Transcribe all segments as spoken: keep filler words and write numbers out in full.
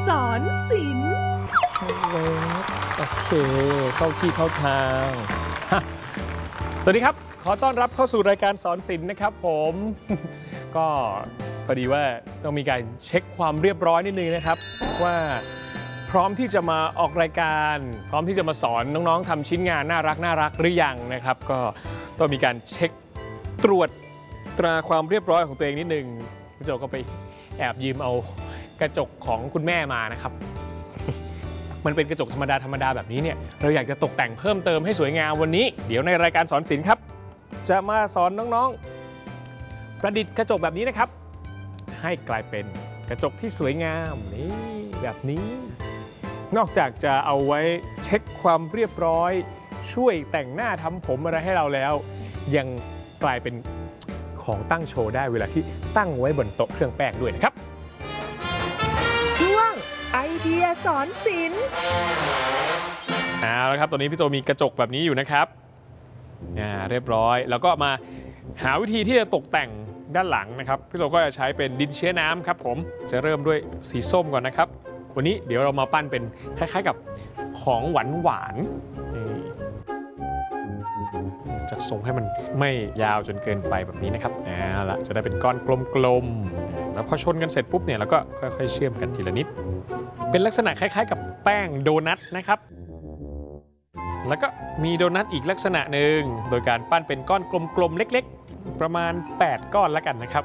สอนศิลป์โอเคเข้าที่เข้าทางสวัสดีครับขอต้อนรับเข้าสู่รายการสอนศิลป์นะครับผมก็พอดีว่าต้องมีการเช็คความเรียบร้อยนิดนึงนะครับว่าพร้อมที่จะมาออกรายการพร้อมที่จะมาสอนน้องๆทำชิ้นงานน่ารักน่ารักหรือยังนะครับก็ต้องมีการเช็คตรวจตราความเรียบร้อยของตัวเองนิดนึงพี่โจก็ไปแอบยืมเอากระจกของคุณแม่มานะครับ มันเป็นกระจกธรรมดาธรรมดาแบบนี้เนี่ยเราอยากจะตกแต่งเพิ่มเติมให้สวยงามวันนี้เดี๋ยวในรายการสอนศิลป์ครับจะมาสอนน้องๆประดิษฐ์กระจกแบบนี้นะครับให้กลายเป็นกระจกที่สวยงามนี่แบบนี้นอกจากจะเอาไว้เช็คความเรียบร้อยช่วยแต่งหน้าทำผมอะไรให้เราแล้วยังกลายเป็นของตั้งโชว์ได้เวลาที่ตั้งไว้บนโต๊ะเครื่องแป้งด้วยนะครับช่วงไอเดียสอนศิลป์เอาละครับตอนนี้พี่โตมีกระจกแบบนี้อยู่นะครับอ่าเรียบร้อยแล้วก็มาหาวิธีที่จะตกแต่งด้านหลังนะครับพี่โตก็จะใช้เป็นดินเชื้อน้ำครับผมจะเริ่มด้วยสีส้มก่อนนะครับวันนี้เดี๋ยวเรามาปั้นเป็นคล้ายๆกับของหวานหวานจัดทรงให้มันไม่ยาวจนเกินไปแบบนี้นะครับเอาละจะได้เป็นก้อนกลมๆแล้วพอชนกันเสร็จปุ๊บเนี่ยเราก็ค่อยๆเชื่อมกันทีละนิดเป็นลักษณะคล้ายๆกับแป้งโดนัทนะครับแล้วก็มีโดนัทอีกลักษณะหนึ่งโดยการปั้นเป็นก้อนกลมๆเล็กๆประมาณแปดก้อนแล้วกันนะครับ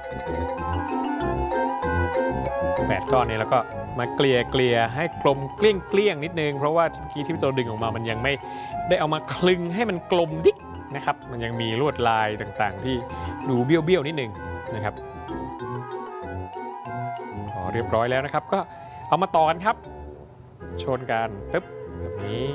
แปดก้อนนี้แล้วก็มาเกลี่ยเกลี่ยให้กลมเกลี้ยงเกลี้ยงนิดนึงเพราะว่าเมื่อกี้ที่พี่โตดึงออกมามันยังไม่ได้เอามาคลึงให้มันกลมดิ๊กนะครับมันยังมีลวดลายต่างๆที่ดูเบี้ยวๆนิดนึงนะครับพอเรียบร้อยแล้วนะครับก็เอามาต่อกันครับชนกันตึ๊บแบบนี้